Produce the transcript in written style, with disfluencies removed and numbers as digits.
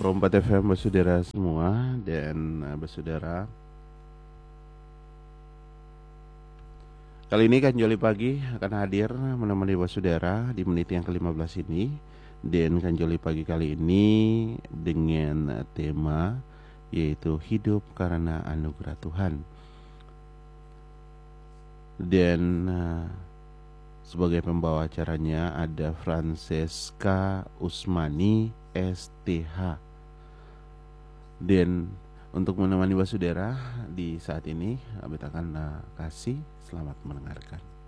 Rompat FM bersaudara semua dan bersaudara. Kali ini Kak Joli Pagi akan hadir menemani bersaudara di menit yang ke-15 ini. Dan Kak Joli Pagi kali ini dengan tema yaitu hidup karena anugerah Tuhan. Dan sebagai pembawa acaranya ada Francesca Usmani STH. Dan untuk menemani basudara di saat ini, Abed akan kasih selamat mendengarkan.